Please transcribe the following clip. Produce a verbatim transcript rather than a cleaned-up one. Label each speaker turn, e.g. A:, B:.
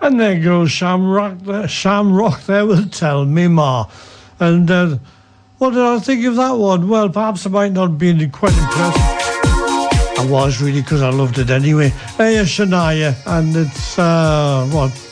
A: And there goes Shamrock there, Shamrock there will tell me ma. And uh, what did I think of that one? Well, perhaps I might not be quite impressed. I was really, because I loved it anyway. Hey, Shania, and it's, uh, what...